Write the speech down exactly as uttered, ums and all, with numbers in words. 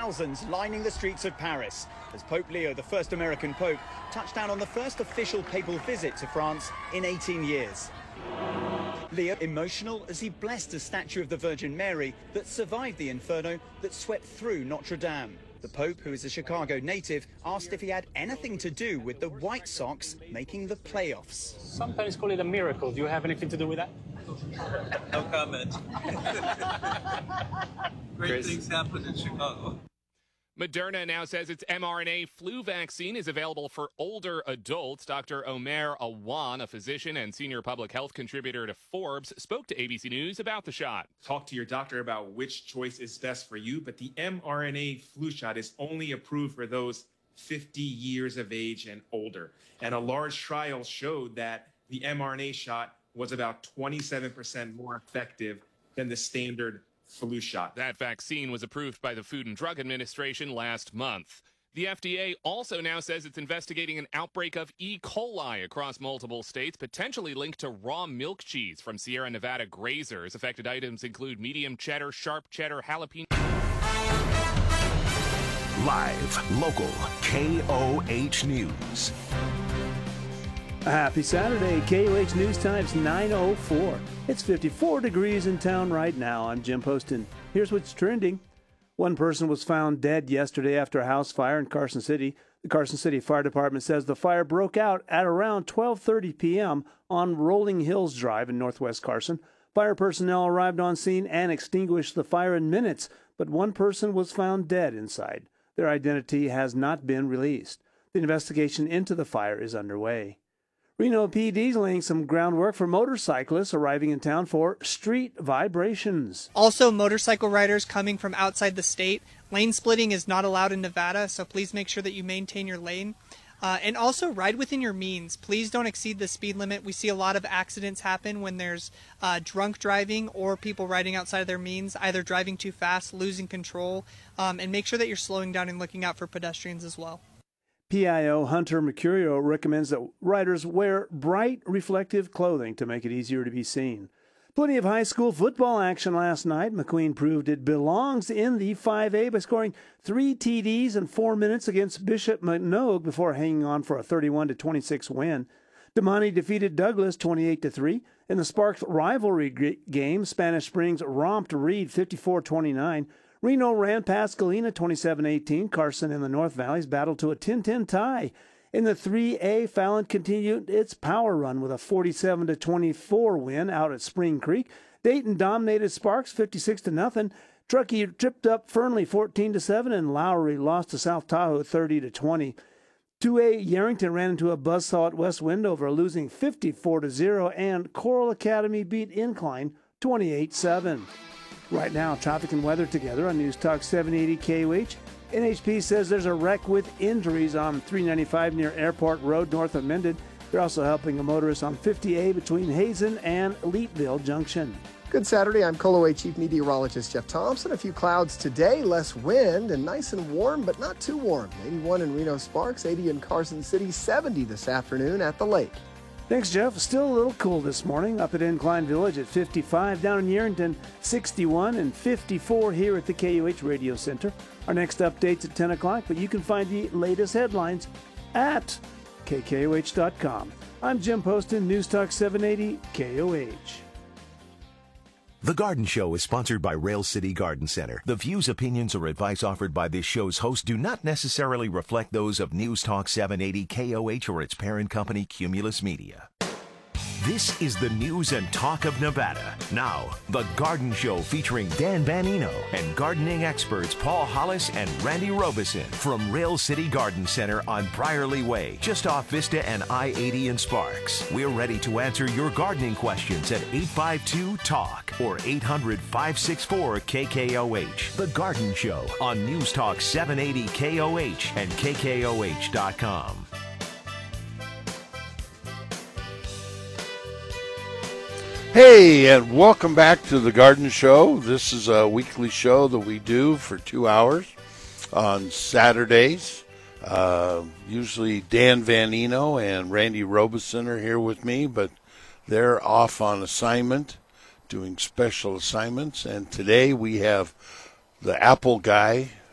thousands lining the streets of Paris as Pope Leo, the first American pope, touched down on the first official papal visit to France in eighteen years. Leo emotional as he blessed a statue of the Virgin Mary that survived the inferno that swept through Notre Dame. The Pope, who is a Chicago native, asked if he had anything to do with the White Sox making the playoffs. Sometimes call it a miracle. Do you have anything to do with that? No comment. Great Chris. things happen in Chicago. Moderna now says its mRNA flu vaccine is available for older adults. Doctor Omer Awan, a physician and senior public health contributor to Forbes, spoke to A B C News about the shot. Talk to your doctor about which choice is best for you, but the mRNA flu shot is only approved for those fifty years of age and older. And a large trial showed that the mRNA shot was about twenty-seven percent more effective than the standard flu shot. That vaccine was approved by the Food and Drug Administration last month. The F D A also now says it's investigating an outbreak of E. coli across multiple states, potentially linked to raw milk cheese from Sierra Nevada grazers. Affected items include medium cheddar, sharp cheddar, jalapeno. Live, local, K O H News. Happy Saturday, K O H News Times nine oh four. It's fifty-four degrees in town right now. I'm Jim Poston. Here's what's trending. One person was found dead yesterday after a house fire in Carson City. The Carson City Fire Department says the fire broke out at around twelve thirty p.m. on Rolling Hills Drive in northwest Carson. Fire personnel arrived on scene and extinguished the fire in minutes, but one person was found dead inside. Their identity has not been released. The investigation into the fire is underway. Reno P D is laying some groundwork for motorcyclists arriving in town for street vibrations. Also, motorcycle riders coming from outside the state, lane splitting is not allowed in Nevada, so please make sure that you maintain your lane. Uh, and also, ride within your means. Please don't exceed the speed limit. We see a lot of accidents happen when there's uh, drunk driving or people riding outside of their means, either driving too fast, losing control, um, and make sure that you're slowing down and looking out for pedestrians as well. P I O Hunter Mercurio recommends that riders wear bright, reflective clothing to make it easier to be seen. Plenty of high school football action last night. McQueen proved it belongs in the five A by scoring three T Ds in four minutes against Bishop Manogue before hanging on for a thirty-one to twenty-six win. Damani defeated Douglas twenty-eight to three. In the Sparks rivalry game, Spanish Springs romped Reed fifty-four twenty-nine. Reno ran past Galena twenty-seven eighteen. Carson and the North Valleys battled to a ten ten tie. In the three A, Fallon continued its power run with a forty-seven to twenty-four win out at Spring Creek. Dayton dominated Sparks fifty-six to nothing. Truckee tripped up Fernley fourteen to seven, and Lowry lost to South Tahoe thirty to twenty. two A, Yarrington ran into a buzzsaw at West Wendover, losing fifty-four to zero, and Coral Academy beat Incline twenty-eight seven. Right now, traffic and weather together on News Talk seven eighty K O H. N H P says there's a wreck with injuries on three ninety-five near Airport Road north of Minden. They're also helping a motorist on fifty A between Hazen and Leetville Junction. Good Saturday. I'm Coloway Chief Meteorologist Jeff Thompson. A few clouds today, less wind, and nice and warm, but not too warm. eighty-one in Reno Sparks, eighty in Carson City, seventy this afternoon at the lake. Thanks, Jeff. Still a little cool this morning up at Incline Village at fifty-five, down in Yarrington sixty-one, and fifty-four here at the K O H Radio Center. Our next update's at ten o'clock, but you can find the latest headlines at K K O H dot com. I'm Jim Poston, News Talk seven eighty K O H. The Garden Show is sponsored by Rail City Garden Center. The views, opinions, or advice offered by this show's host do not necessarily reflect those of News Talk seven eighty K O H or its parent company, Cumulus Media. This is the news and talk of Nevada. Now, The Garden Show featuring Dan Banino and gardening experts Paul Hollis and Randy Robeson from Rail City Garden Center on Briarly Way, just off Vista and I eighty in Sparks. We're ready to answer your gardening questions at eight five two talk or eight hundred, five six four, K K O H. The Garden Show on News Talk seven eighty K O H and K K O H dot com. Hey, and welcome back to the Garden Show. This is a weekly show that we do for two hours on Saturdays. Uh, usually Dan Vanino and Randy Robeson are here with me, but they're off on assignment, doing special assignments. And today we have the Apple guy